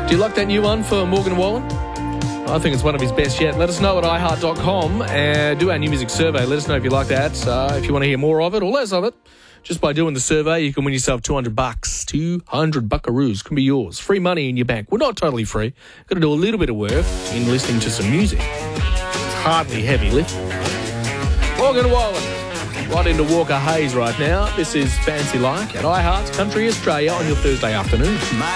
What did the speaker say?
Do you like that new one for Morgan Wallen? I think it's one of his best yet. Let us know at iHeart.com and do our new music survey. Let us know if you like that. If you want to hear more of it or less of it, just by doing the survey, you can win yourself $200. 200 buckaroos can be yours. Free money in your bank. Well, not totally free. Got to do a little bit of work in listening to some music. It's hardly heavy lifting. Morgan Wallen, right into Walker Hayes right now. This is Fancy Like at iHeart Country Australia on your Thursday afternoon.